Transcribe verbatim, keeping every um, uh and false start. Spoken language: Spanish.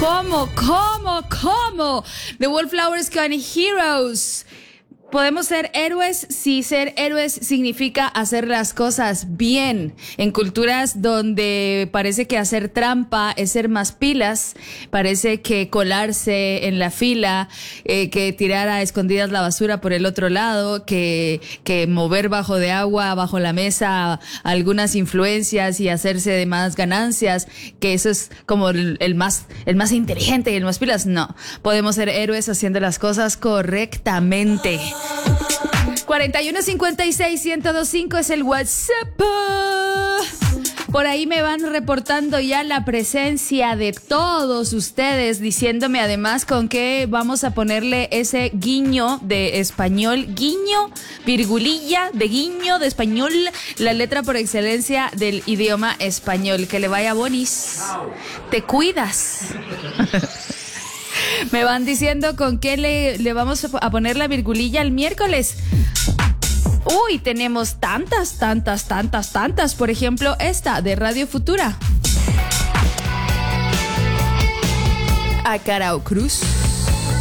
¿Cómo? ¿Cómo? ¿Cómo? The Wallflowers con Heroes. ¿Podemos ser héroes? Sí, ser héroes significa hacer las cosas bien. En culturas donde parece que hacer trampa es ser más pilas, parece que colarse en la fila, eh, que tirar a escondidas la basura por el otro lado, que, que mover bajo de agua, bajo la mesa algunas influencias y hacerse de más ganancias, que eso es como el, el más, el más inteligente y el más pilas. No, podemos ser héroes haciendo las cosas correctamente. cuarenta y uno cincuenta y seis, ciento dos cinco es el WhatsApp. Por ahí me van reportando ya la presencia de todos ustedes, diciéndome además con qué vamos a ponerle ese guiño de español, guiño, virgulilla de guiño de español, la letra por excelencia del idioma español. Que le vaya bonis. Te cuidas. Me van diciendo con qué le, le vamos a poner la virgulilla el miércoles. Uy, tenemos tantas, tantas, tantas, tantas. Por ejemplo, esta de Radio Futura. A Carao Cruz.